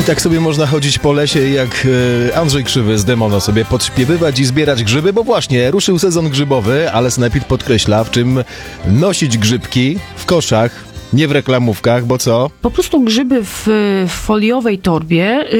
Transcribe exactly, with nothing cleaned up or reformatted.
I tak sobie można chodzić po lesie jak e, Andrzej Krzywy z Demono, sobie podśpiewywać i zbierać grzyby, bo właśnie ruszył sezon grzybowy, ale Snajpit podkreśla, w czym nosić grzybki w koszach, nie w reklamówkach, bo co? Po prostu grzyby w foliowej torbie